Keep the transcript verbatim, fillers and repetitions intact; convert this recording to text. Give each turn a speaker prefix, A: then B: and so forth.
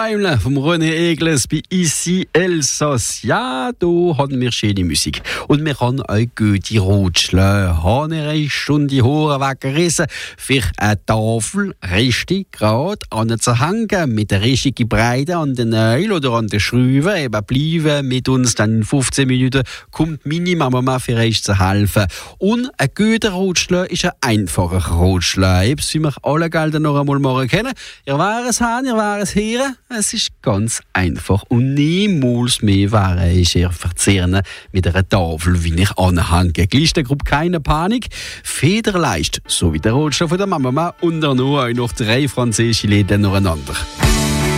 A: Träumle vom René Egles bei Ici Elsass. Ja, da haben wir schöne Musik. Und wir haben auch gute Rutschle. Haben eine Stunde die Haare weggerissen, für eine Tafel richtig gerade anzuhängen, mit der richtigen Breite an den Nägeln oder an den Schrauben. Eben bleiben mit uns dann in fünfzehn Minuten, kommt meine Mama für euch zu helfen. Und ein guter Rutschle ist ein einfacher Rutschle. Eben, wie wir alle Gelder noch einmal morgen kennen. Ihr wäre es haben, ihr wäre es hören. Es ist ganz einfach. Und niemals mehr wäre ich eher verzehren mit einer Tafel, wie ich anhänge. Glistergruppe, keine Panik. Federleicht, so wie der Rotstoff von der Mama und dann noch drei französische Läden nacheinander.